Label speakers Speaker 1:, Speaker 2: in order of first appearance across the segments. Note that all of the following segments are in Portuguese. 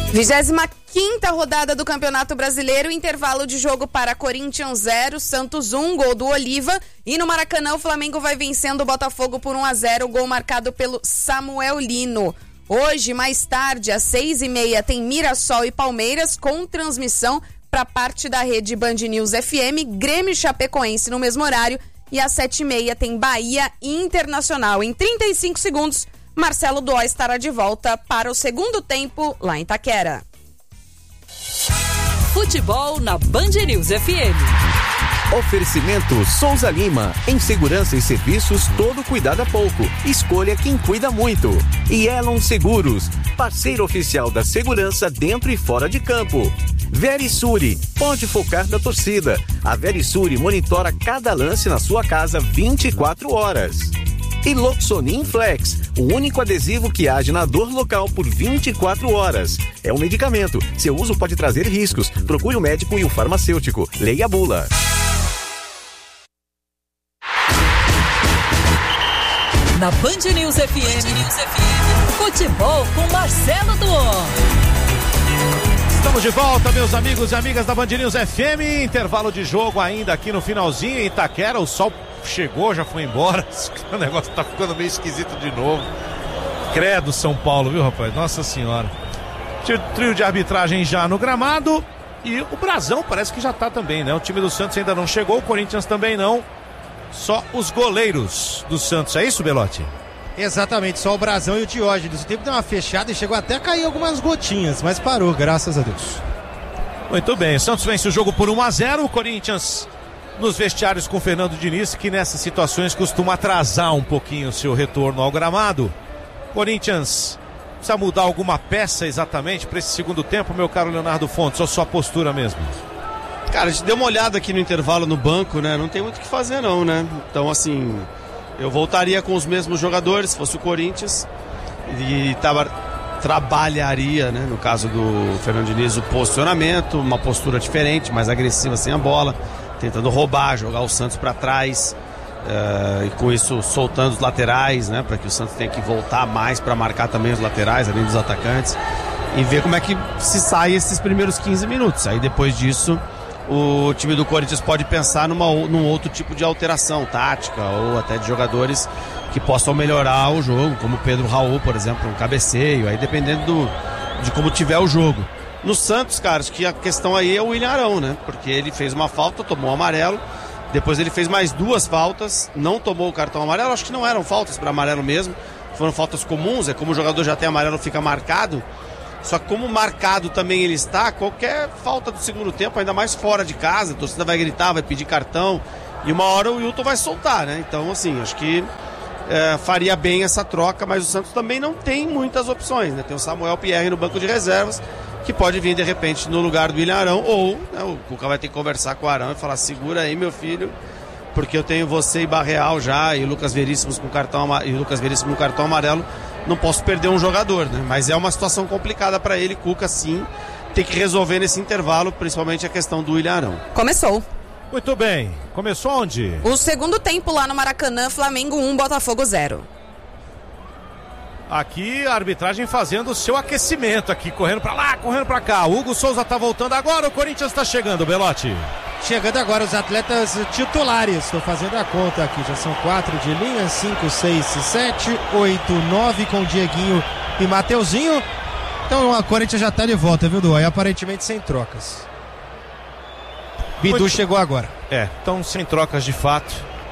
Speaker 1: 25ª rodada do Campeonato Brasileiro, intervalo de jogo para Corinthians 0, Santos 1, gol do Oliva. E no Maracanã o Flamengo vai vencendo o Botafogo por 1-0, gol marcado pelo Samuel Lino. Hoje, mais tarde, às 6h30, tem Mirassol e Palmeiras com transmissão para parte da rede Band News FM, Grêmio e Chapecoense no mesmo horário. E às 7h30 tem Bahia e Internacional. Em 35 segundos, Marcelo Duó estará de volta para o segundo tempo lá em Itaquera.
Speaker 2: Futebol na Band News FM.
Speaker 3: Oferecimento Souza Lima. Em segurança e serviços, todo cuidado é pouco. Escolha quem cuida muito. E Elon Seguros, parceiro oficial da segurança dentro e fora de campo. Verisure, pode focar da torcida. A Verisure monitora cada lance na sua casa 24 horas. E Loxonin Flex, o único adesivo que age na dor local por 24 horas. É um medicamento. Seu uso pode trazer riscos. Procure o médico e o farmacêutico. Leia a bula.
Speaker 2: Na Band News FM, futebol com Marcelo Duó.
Speaker 4: Estamos de volta, meus amigos e amigas da Band News FM. Intervalo de jogo ainda aqui no finalzinho em Itaquera. O sol chegou, já foi embora. O negócio tá ficando meio esquisito de novo. Credo, São Paulo, viu, rapaz? Nossa senhora. Trio de arbitragem já no gramado. E o Brasão parece que já tá também, né? O time do Santos ainda não chegou, o Corinthians também não. Só os goleiros do Santos, é isso, Belotti?
Speaker 5: Exatamente, só o Brasão e o Diógenes. O tempo deu uma fechada e chegou até a cair algumas gotinhas, mas parou, graças a Deus.
Speaker 4: Muito bem, o Santos vence o jogo por 1-0. O Corinthians nos vestiários com o Fernando Diniz, que nessas situações costuma atrasar um pouquinho o seu retorno ao gramado. Corinthians precisa mudar alguma peça exatamente para esse segundo tempo, meu caro Leonardo Fontes, ou só a postura mesmo?
Speaker 6: Cara, a gente deu uma olhada aqui no intervalo no banco, né? Não tem muito o que fazer não, né? Então, assim, eu voltaria com os mesmos jogadores, se fosse o Corinthians, e trabalharia, né? No caso do Fernando Diniz, o posicionamento, uma postura diferente, mais agressiva sem a bola, tentando roubar, jogar o Santos para trás, e com isso soltando os laterais, né? Para que o Santos tenha que voltar mais para marcar também os laterais, além dos atacantes, e ver como é que se sai esses primeiros 15 minutos. Aí depois disso, o time do Corinthians pode pensar num outro tipo de alteração tática ou até de jogadores que possam melhorar o jogo, como o Pedro Raul, por exemplo, um cabeceio, aí dependendo de como tiver o jogo. No Santos, cara, acho que a questão aí é o William Arão, né? Porque ele fez uma falta, tomou um amarelo, depois ele fez mais 2 faltas, não tomou o cartão amarelo, acho que não eram faltas para amarelo mesmo, foram faltas comuns, é como o jogador já tem amarelo, fica marcado. Só que como marcado também ele está, qualquer falta do segundo tempo, ainda mais fora de casa, a torcida vai gritar, vai pedir cartão, e uma hora o Wilton vai soltar, né? Então, assim, acho que faria bem essa troca, mas o Santos também não tem muitas opções, né? Tem o Samuel Pierre no banco de reservas, que pode vir de repente no lugar do William Arão, ou, né, o Cuca vai ter que conversar com o Arão e falar: segura aí, meu filho, porque eu tenho você e Barreal já, e o Lucas Veríssimo com cartão amarelo, não posso perder um jogador, né? Mas é uma situação complicada para ele, Cuca, sim, tem que resolver nesse intervalo, principalmente a questão do William Arão.
Speaker 1: Começou.
Speaker 4: Muito bem, começou onde?
Speaker 1: O segundo tempo lá no Maracanã, Flamengo 1, Botafogo 0.
Speaker 4: Aqui a arbitragem fazendo o seu aquecimento aqui, correndo pra lá, correndo pra cá. O Hugo Souza tá voltando agora, o Corinthians tá chegando, Belotti.
Speaker 5: Chegando agora os atletas titulares, estou fazendo a conta aqui, já são 4 de linha, 5, 6, 7, 8, 9 com Dieguinho e Mateuzinho. Então a Corinthians já tá de volta, viu, Duó? E aparentemente sem trocas. Bidu chegou agora.
Speaker 4: Então sem trocas de fato.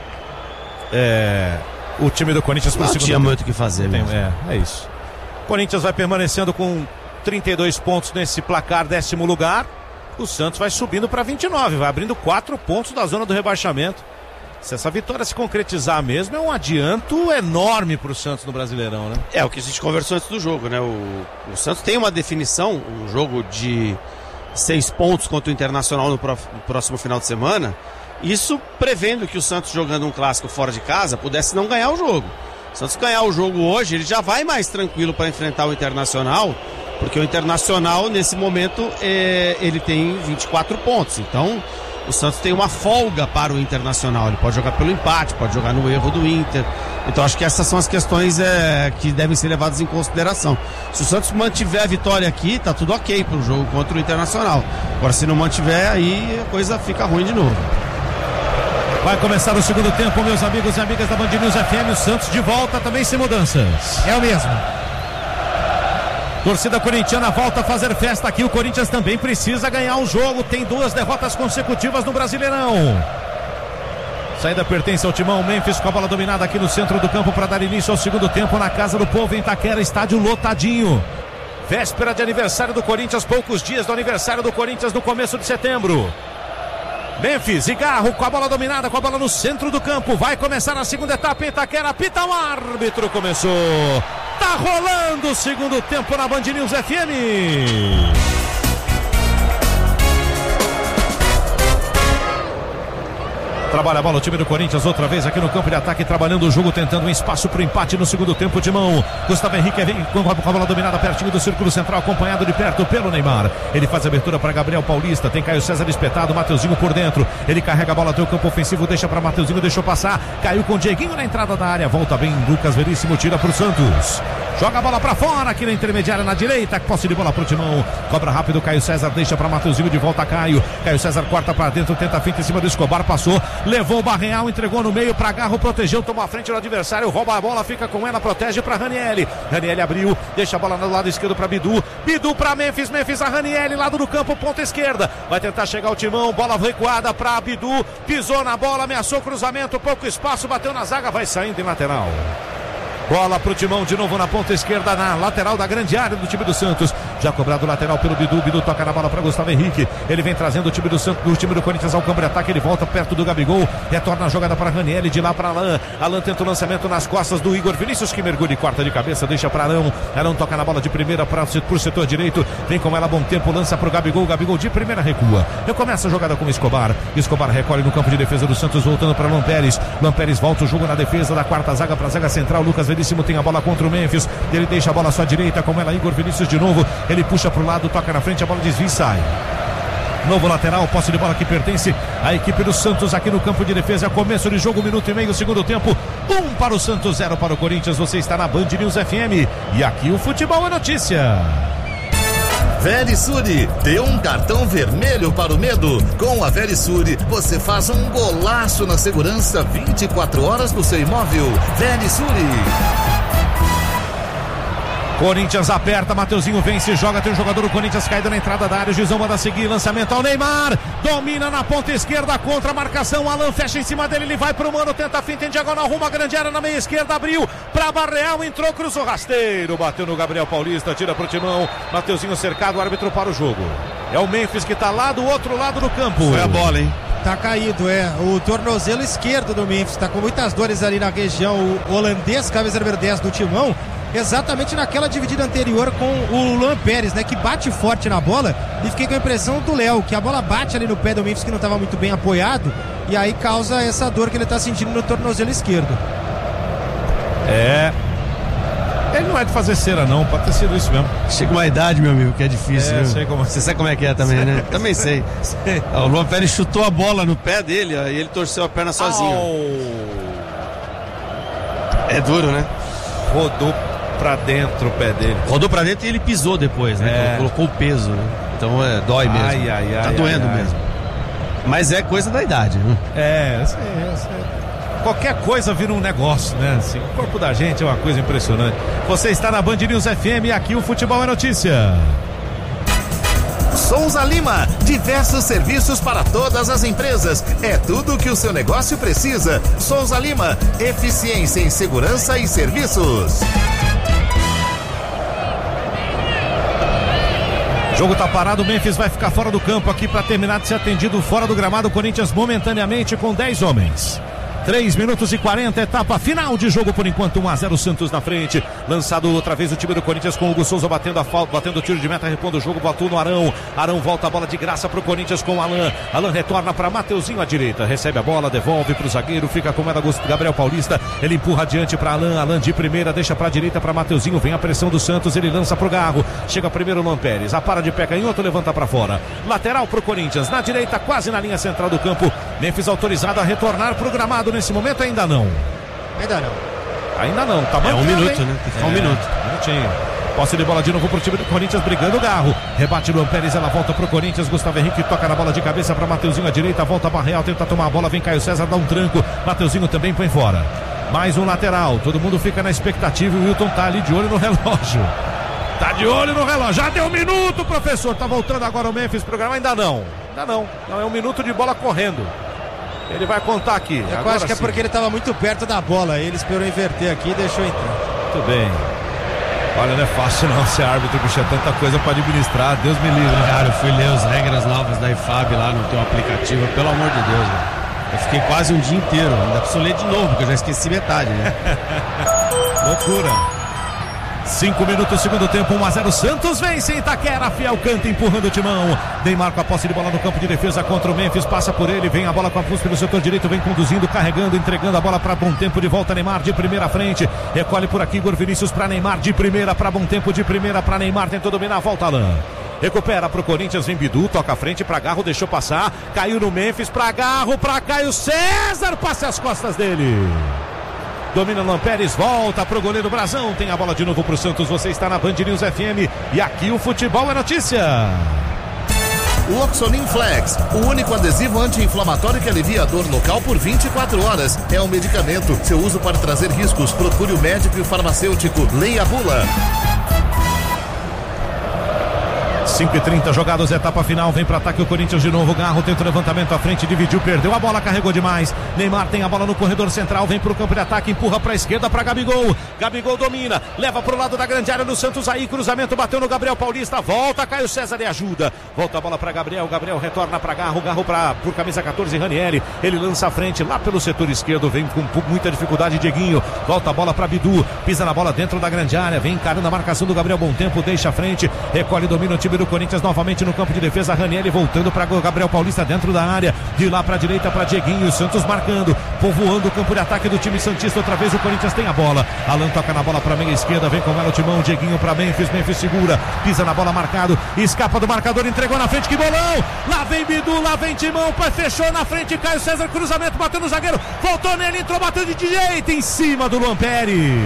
Speaker 4: O time do Corinthians
Speaker 6: não tinha muito o que fazer mesmo.
Speaker 4: É isso. O Corinthians vai permanecendo com 32 pontos nesse placar, 10º lugar. O Santos vai subindo para 29, vai abrindo 4 pontos da zona do rebaixamento. Se essa vitória se concretizar mesmo, é um adianto enorme para o Santos no Brasileirão, né?
Speaker 6: É o que a gente conversou antes do jogo, né? O Santos tem uma definição, um jogo de 6 pontos contra o Internacional no próximo final de semana. Isso prevendo que o Santos, jogando um clássico fora de casa, pudesse não ganhar o jogo. Se o Santos ganhar o jogo hoje, ele já vai mais tranquilo para enfrentar o Internacional, porque o Internacional, nesse momento, ele tem 24 pontos. Então, o Santos tem uma folga para o Internacional. Ele pode jogar pelo empate, pode jogar no erro do Inter. Então acho que essas são as questões que devem ser levadas em consideração. Se o Santos mantiver a vitória aqui, tá tudo ok pro jogo contra o Internacional. Agora se não mantiver, aí a coisa fica ruim de novo.
Speaker 4: Vai começar o segundo tempo, meus amigos e amigas da Band News FM. O Santos de volta, também sem mudanças.
Speaker 5: É o mesmo.
Speaker 4: Torcida corintiana volta a fazer festa aqui. O Corinthians também precisa ganhar o jogo. Tem 2 derrotas consecutivas no Brasileirão. Saída pertence ao Timão. Memphis com a bola dominada aqui no centro do campo para dar início ao segundo tempo na Casa do Povo em Itaquera. Estádio lotadinho. Véspera de aniversário do Corinthians. Poucos dias do aniversário do Corinthians no começo de setembro. Memphis e Garro com a bola dominada, com a bola no centro do campo. Vai começar a segunda etapa em Itaquera. Apita o árbitro, começou. Tá rolando o segundo tempo na Band News FM. Trabalha a bola o time do Corinthians outra vez aqui no campo de ataque, trabalhando o jogo, tentando um espaço para o empate no segundo tempo de mão. Gustavo Henrique vem com a bola dominada pertinho do círculo central, acompanhado de perto pelo Neymar. Ele faz a abertura para Gabriel Paulista, tem Caio César espetado, Mateuzinho por dentro. Ele carrega a bola até o campo ofensivo, deixa para Mateuzinho, deixou passar. Caiu com o Dieguinho na entrada da área, volta bem Lucas Veríssimo, tira para o Santos. Joga a bola para fora aqui na intermediária na direita, posse de bola pro Timão. Cobra rápido, Caio César deixa para Mateuzinho, de volta a Caio. Caio César corta para dentro, tenta a finta em cima do Escobar, passou, levou o Barreal, entregou no meio para Garro, protegeu, tomou a frente do adversário, rouba a bola, fica com ela, protege para Ranieri. Ranieri abriu, deixa a bola no lado esquerdo para Bidu. Bidu para Memphis, Memphis a Ranieri, lado do campo, ponta esquerda. Vai tentar chegar o Timão, bola recuada para Bidu, pisou na bola, ameaçou cruzamento, pouco espaço, bateu na zaga, vai saindo em lateral. Bola pro Timão de novo na ponta esquerda, na lateral da grande área do time do Santos. Já cobrado o lateral pelo Bidu. Bidu toca na bola para Gustavo Henrique. Ele vem trazendo o time do Santos, o time do Corinthians ao campo de ataque. Ele volta perto do Gabigol. Retorna a jogada para Ranieri, de lá para Alain. Alain tenta o lançamento nas costas do Igor Vinícius, que mergulha e corta de cabeça, deixa para Arão. Arão toca na bola de primeira pro setor direito. Vem com ela, bom tempo, lança pro Gabigol. Gabigol de primeira recua. Recomeça a jogada com Escobar. Escobar recolhe no campo de defesa do Santos, voltando para Lampérez. Lampérez volta o jogo na defesa da quarta zaga para a zaga central. Lucas Veríssimo tem a bola contra o Memphis. Ele deixa a bola à sua direita, com ela Igor Vinícius de novo. Ele puxa pro lado, toca na frente, a bola desvia e sai. Novo lateral, posse de bola que pertence à equipe do Santos aqui no campo de defesa. Começo de jogo, 1 minuto e meio, segundo tempo. 1 para o Santos, 0 para o Corinthians. Você está na Band News FM e aqui o futebol é notícia.
Speaker 7: Verisure, dê um cartão vermelho para o medo. Com a Verisure, você faz um golaço na segurança 24 horas do seu imóvel. Verisure.
Speaker 4: Corinthians aperta, Mateuzinho vence, joga, tem um jogador do Corinthians caído na entrada da área, o Gizão manda seguir, lançamento ao Neymar, domina na ponta esquerda, contra a marcação, Alan fecha em cima dele, ele vai pro mano, tenta a finta em diagonal, rumo à grande área na meia esquerda, abriu pra Barreal, entrou, cruzou rasteiro, bateu no Gabriel Paulista, tira pro Timão, Mateuzinho cercado, o árbitro para o jogo. É o Memphis que tá lá do outro lado do campo.
Speaker 6: Foi a bola, hein?
Speaker 5: Tá caído, o tornozelo esquerdo do Memphis, tá com muitas dores ali na região, o holandês, camisa número 10 do Timão, exatamente naquela dividida anterior com o Luan Pérez, né, que bate forte na bola, e fiquei com a impressão do Léo, que a bola bate ali no pé do Memphis, que não estava muito bem apoiado, e aí causa essa dor que ele tá sentindo no tornozelo esquerdo.
Speaker 4: Ele não é de fazer cera não, pode ter sido isso mesmo.
Speaker 6: Chega uma idade, meu amigo, que é difícil.
Speaker 4: Sei como...
Speaker 6: Você sabe como é que é também, né? Também sei. O Luan Pérez chutou a bola no pé dele, ó, e ele torceu a perna sozinho. É duro, né?
Speaker 4: Rodou pra dentro o pé dele.
Speaker 6: Rodou pra dentro e ele pisou depois, né? Colocou o peso, né? Então dói mesmo. Tá doendo mesmo. Mas é coisa da idade, né?
Speaker 4: Eu sei. Qualquer coisa vira um negócio, né? Assim, o corpo da gente é uma coisa impressionante. Você está na Band News FM e aqui o futebol é notícia.
Speaker 7: Souza Lima, diversos serviços para todas as empresas. É tudo o que o seu negócio precisa. Souza Lima, eficiência em segurança e serviços.
Speaker 4: O jogo tá parado, o Memphis vai ficar fora do campo aqui para terminar de ser atendido fora do gramado. Corinthians momentaneamente com 10 homens. 3 minutos e 40, etapa final de jogo por enquanto, 1-0 Santos na frente. Lançado outra vez o time do Corinthians com o Hugo Souza batendo a falta, batendo o tiro de meta, repondo o jogo, botou no Arão. Arão volta a bola de graça pro Corinthians com o Alan. Alan retorna para Mateuzinho à direita, recebe a bola, devolve pro zagueiro, fica com ela Gabriel Paulista. Ele empurra adiante para Alan, Alan de primeira, deixa pra direita para Mateuzinho, vem a pressão do Santos, ele lança pro Garro. Chega primeiro o Luan Pérez, a para de pé canhoto, levanta para fora. Lateral pro Corinthians, na direita, quase na linha central do campo. Memphis autorizado a retornar pro gramado nesse momento, ainda não. Ainda não, tá bom.
Speaker 6: É um minuto, né? Tem que ficar um minuto.
Speaker 4: Minutinho. Posse de bola de novo pro time do Corinthians, brigando o Garro. Rebate Luan Pérez, ela volta pro Corinthians. Gustavo Henrique toca na bola de cabeça pra Mateuzinho à direita, volta Barreal, tenta tomar a bola, vem Caio César, dá um tranco. Mateuzinho também põe fora. Mais um lateral, todo mundo fica na expectativa. O Wilton tá ali de olho no relógio. Tá de olho no relógio, já deu um minuto, professor. Tá voltando agora o Memphis pro programa, ainda não. Não, é um minuto de bola correndo. Ele vai contar aqui.
Speaker 5: Eu acho que é porque ele estava muito perto da bola. Ele esperou inverter aqui e deixou entrar.
Speaker 4: Muito bem. Olha, não é fácil não ser árbitro, bicho. É tanta coisa para administrar. Deus me livre.
Speaker 6: Cara, eu fui ler as regras novas da IFAB lá no teu aplicativo. Pelo amor de Deus, né? Eu fiquei quase um dia inteiro. Ainda preciso ler de novo, porque eu já esqueci metade, né?
Speaker 4: Loucura. 5 minutos, segundo tempo, 1-0 Santos vence em Itaquera, Fiel canta empurrando o timão. Neymar com a posse de bola no campo de defesa contra o Memphis, passa por ele, vem a bola com a pulso pelo setor direito, vem conduzindo, carregando, entregando a bola para Bom Tempo, de volta Neymar de primeira frente, recolhe por aqui Igor Vinícius para Neymar de primeira, para Bom Tempo de primeira, para Neymar, tentou dominar, volta Alain. Recupera pro Corinthians, vem Bidu, toca a frente pra Garro, deixou passar, caiu no Memphis, pra Garro, pra Caio César, passa as costas dele. Domina Luan Pérez, volta pro goleiro Brazão, tem a bola de novo pro Santos, você está na Band News FM e aqui o futebol é notícia.
Speaker 7: Loxonin Flex, o único adesivo anti-inflamatório que alivia a dor local por 24 horas. É um medicamento, seu uso pode trazer riscos, procure o médico e o farmacêutico, leia a bula.
Speaker 4: 5h30 jogados, etapa final, vem para ataque o Corinthians de novo, Garro tenta o levantamento à frente, dividiu, perdeu a bola, carregou demais. Neymar tem a bola no corredor central, vem pro campo de ataque, empurra pra esquerda pra Gabigol. Gabigol domina, leva pro lado da grande área do Santos, aí cruzamento, bateu no Gabriel Paulista, volta Caio César e ajuda. Volta a bola pra Gabriel, Gabriel retorna pra Garro, Garro por camisa 14, Ranieri, ele lança a frente lá pelo setor esquerdo, vem com muita dificuldade Dieguinho, volta a bola pra Bidu, pisa na bola dentro da grande área, vem encarando a marcação do Gabriel Bom Tempo, deixa a frente, recolhe, domina o time do Corinthians novamente no campo de defesa, Ranieri voltando para Gabriel Paulista dentro da área, de lá para direita para Dieguinho, Santos marcando, povoando o campo de ataque do time santista, outra vez o Corinthians tem a bola, Alan toca na bola para meia esquerda, vem com ela o timão, Dieguinho para Memphis, Memphis segura, pisa na bola marcado, escapa do marcador, entregou na frente, que bolão, lá vem Bidu, lá vem Timão, fechou na frente, Caio César, cruzamento, bateu no zagueiro, voltou nele, entrou, bateu de direita em cima do Luan Pérez.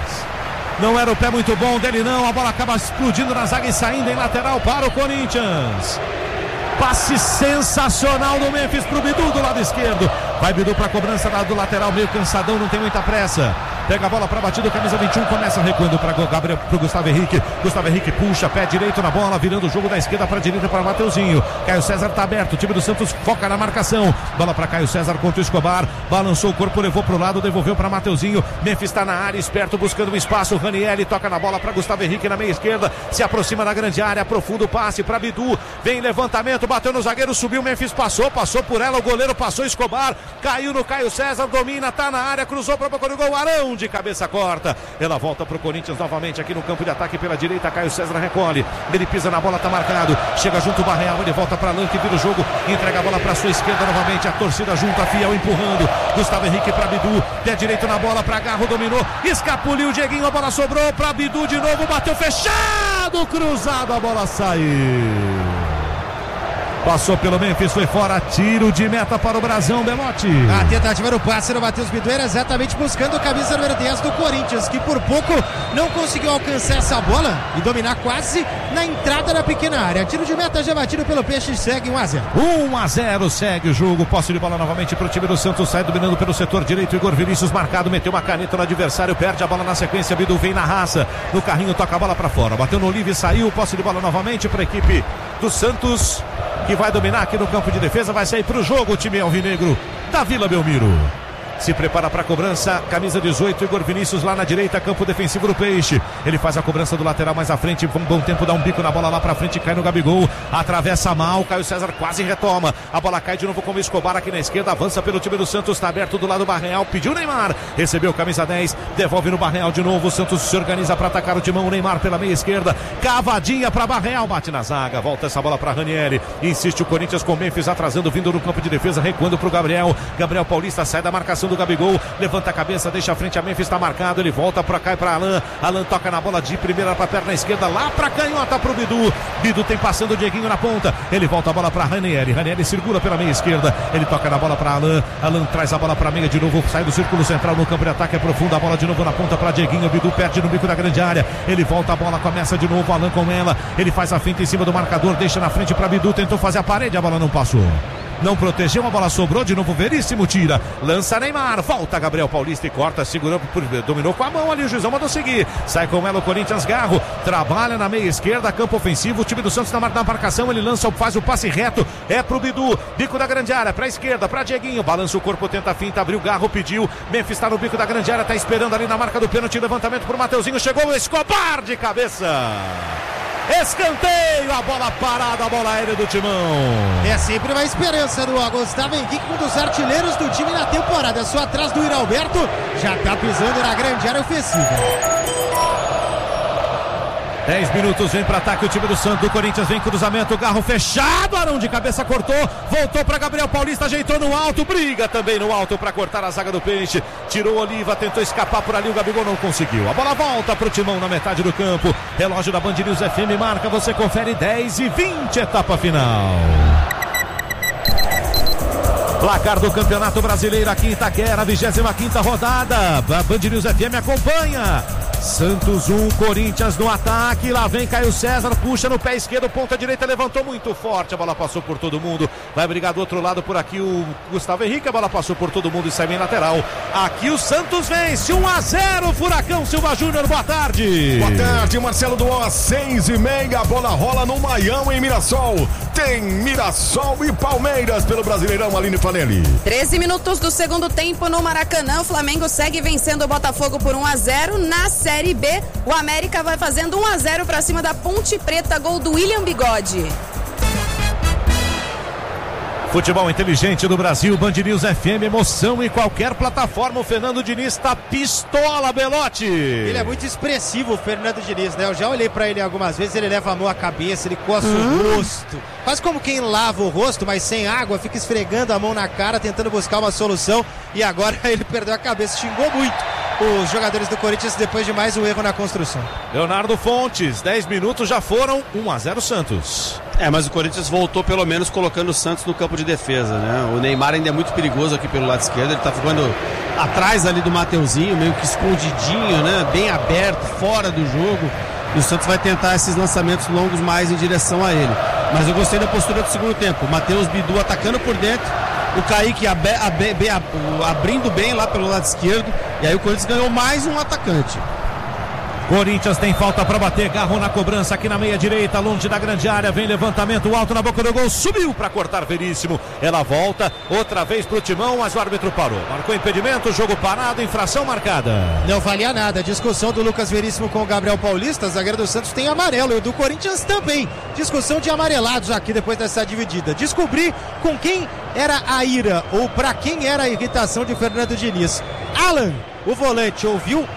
Speaker 4: Não era o pé muito bom dele não, a bola acaba explodindo na zaga e saindo em lateral para o Corinthians. Passe sensacional do Memphis pro Bidu do lado esquerdo. Vai Bidu pra cobrança do lateral, meio cansadão, não tem muita pressa. Pega a bola pra batida, camisa 21, começa recuando pra Gabriel, pro Gustavo Henrique. Gustavo Henrique puxa, pé direito na bola, virando o jogo da esquerda pra direita para Mateuzinho. Caio César tá aberto, o time do Santos foca na marcação. Bola pra Caio César contra o Escobar. Balançou o corpo, levou pro lado, devolveu pra Mateuzinho. Memphis tá na área, esperto, buscando um espaço. Ranieri toca na bola pra Gustavo Henrique na meia esquerda. Se aproxima da grande área, aprofunda o passe pra Bidu. Vem levantamento, bateu no zagueiro, subiu, Memphis passou por ela, o goleiro passou, Escobar. Caiu no Caio César, domina, tá na área, cruzou pra boca do gol, Arão de cabeça corta, ela volta pro Corinthians novamente aqui no campo de ataque pela direita, Caio César recolhe, ele pisa na bola, tá marcado, chega junto o Barreal, ele volta pra Alan que vira o jogo, entrega a bola pra sua esquerda novamente, a torcida junto, a Fiel empurrando, Gustavo Henrique pra Bidu, pé direito na bola pra Garro, dominou, escapuliu, Dieguinho, a bola sobrou pra Bidu de novo, bateu fechado, cruzado, a bola saiu. Passou pelo Memphis, foi fora, tiro de meta para o Brazão, Belotti.
Speaker 5: A tentativa do passe no Matheus Bidu era exatamente buscando a camisa número 10 do Corinthians, que por pouco não conseguiu alcançar essa bola e dominar quase na entrada da pequena área. Tiro de meta já batido pelo Peixe, segue 1-0.
Speaker 4: 1-0, segue o jogo, posse de bola novamente para o time do Santos, sai dominando pelo setor direito, Igor Vinícius marcado, meteu uma caneta no adversário, perde a bola na sequência, Bidu vem na raça, no carrinho toca a bola para fora, bateu no Olive e saiu, posse de bola novamente para a equipe do Santos, que vai dominar aqui no campo de defesa, vai sair para o jogo o time alvinegro da Vila Belmiro. se prepara para a cobrança, camisa 18, Igor Vinícius lá na direita, campo defensivo do Peixe. Ele faz a cobrança do lateral mais à frente, um bom tempo, dá um bico na bola lá pra frente, cai no Gabigol, atravessa mal, Caio César quase retoma, a bola cai de novo com o Escobar aqui na esquerda, avança pelo time do Santos, tá aberto do lado do Barreal, pediu o Neymar, recebeu camisa 10, devolve no Barreal de novo, o Santos se organiza para atacar o timão, o Neymar pela meia esquerda, cavadinha para Barreal, bate na zaga, volta essa bola para Ranieri, insiste o Corinthians com o Memphis atrasando, vindo no campo de defesa, recuando pro Gabriel Paulista sai da marcação do Gabigol, levanta a cabeça, deixa a frente, a Memphis tá marcado, ele volta pra cá e pra Alan toca na bola de primeira pra perna esquerda, lá pra canhota pro Bidu tem passando o Dieguinho na ponta, ele volta a bola pra Ranieri circula pela meia esquerda, ele toca na bola pra Alan traz a bola pra meia de novo, sai do círculo central no campo de ataque, é profundo, a bola de novo na ponta pra Dieguinho, Bidu perde no bico da grande área, ele volta a bola, começa de novo, Alan com ela, ele faz a finta em cima do marcador, deixa na frente pra Bidu, tentou fazer a parede, a bola não passou. Não protegeu, a bola sobrou de novo, Veríssimo tira, lança Neymar, volta Gabriel Paulista e corta, segurou, dominou com a mão ali, o juizão mandou seguir, sai com ela o Corinthians, Garro, trabalha na meia esquerda, campo ofensivo, o time do Santos na marcação, ele lança, faz o passe reto, é pro Bidu, bico da grande área, pra esquerda, pra Dieguinho, balança o corpo, tenta a finta, abriu, Garro pediu, Memphis tá no bico da grande área, tá esperando ali na marca do pênalti, levantamento pro Mateuzinho, chegou o Escobar de cabeça. Escanteio, a bola parada, a bola aérea do Timão.
Speaker 5: É sempre uma esperança do Gustavo Henrique, um dos artilheiros do time na temporada. Só atrás do Iralberto, já tá pisando na grande área ofensiva.
Speaker 4: 10 minutos, vem para ataque o time do Santos, do Corinthians, vem cruzamento, Garro fechado, Arão de cabeça cortou, voltou para Gabriel Paulista, ajeitou no alto, briga também no alto para cortar a zaga do Peixe, tirou Oliva, tentou escapar por ali, o Gabigol não conseguiu, a bola volta pro Timão na metade do campo, relógio da Band News FM marca, você confere 10:20, etapa final. Placar do Campeonato Brasileiro aqui em Itaquera, 25ª rodada, a Band News FM acompanha. Santos 1, Corinthians no ataque, lá vem Caio César, puxa no pé esquerdo, ponta direita, levantou muito forte, a bola passou por todo mundo, vai brigar do outro lado por aqui o Gustavo Henrique, a bola passou por todo mundo e sai bem lateral, aqui o Santos vence, 1-0, Furacão Silva Júnior, boa tarde.
Speaker 8: Boa tarde, Marcelo Duó, 6:30, a bola rola no Maião em Mirassol, tem Mirassol e Palmeiras pelo Brasileirão, Aline Fanelli.
Speaker 1: 13 minutos do segundo tempo no Maracanã, o Flamengo segue vencendo o Botafogo por 1-0 na Série B, o América vai fazendo 1-0 para cima da Ponte Preta, gol do William Bigode.
Speaker 4: Futebol inteligente do Brasil, Band News FM, emoção em qualquer plataforma. O Fernando Diniz tá pistola, Belotti.
Speaker 5: Ele é muito expressivo, o Fernando Diniz, né? Eu já olhei pra ele algumas vezes, ele leva a mão à cabeça, ele coça o rosto. Faz como quem lava o rosto, mas sem água, fica esfregando a mão na cara, tentando buscar uma solução. E agora ele perdeu a cabeça, xingou muito os jogadores do Corinthians depois de mais um erro na construção.
Speaker 4: Leonardo Fontes, 10 minutos já foram, 1-0 Santos.
Speaker 6: Mas o Corinthians voltou pelo menos colocando o Santos no campo de defesa, né? O Neymar ainda é muito perigoso aqui pelo lado esquerdo, ele tá ficando atrás ali do Mateuzinho, meio que escondidinho, né? Bem aberto, fora do jogo. E o Santos vai tentar esses lançamentos longos mais em direção a ele. Mas eu gostei da postura do segundo tempo. O Matheus Bidu atacando por dentro, o Kaique abrindo bem lá pelo lado esquerdo. E aí o Corinthians ganhou mais um atacante.
Speaker 4: Corinthians tem falta para bater, Garro na cobrança aqui na meia direita, longe da grande área, vem levantamento alto na boca do gol, subiu para cortar Veríssimo, ela volta outra vez pro Timão, mas o árbitro parou, marcou impedimento, jogo parado, infração marcada.
Speaker 5: Não valia nada, discussão do Lucas Veríssimo com o Gabriel Paulista, zagueiro do Santos tem amarelo, e o do Corinthians também, discussão de amarelados aqui depois dessa dividida, descobri com quem era a ira, ou para quem era a irritação de Fernando Diniz. Alan, o volante, ouviu